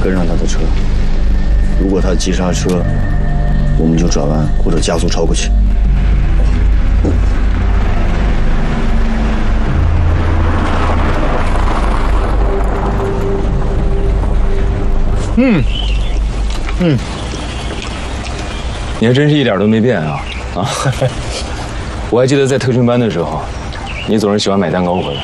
跟上他的车。如果他急刹车，我们就转弯或者加速超过去。 你还真是一点都没变啊！我还记得在特训班的时候，你总是喜欢买蛋糕回来。